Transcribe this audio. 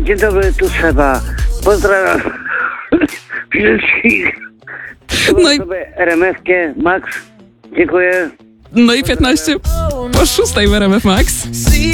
Dzień dobry, tu Seba. Pozdrawiam wszystkich. No i- sobie RMF-kie, Max. Dziękuję. No i 15 po 6 w RMF Max.